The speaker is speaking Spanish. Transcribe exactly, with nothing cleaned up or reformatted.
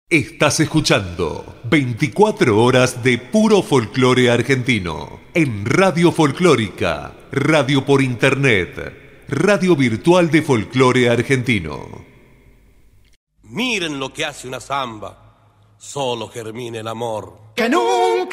Estás escuchando veinticuatro horas de puro folclore argentino en Radio Folclórica, radio por internet, radio virtual de folclore argentino. Miren lo que hace una zamba, solo germina el amor. Que nunca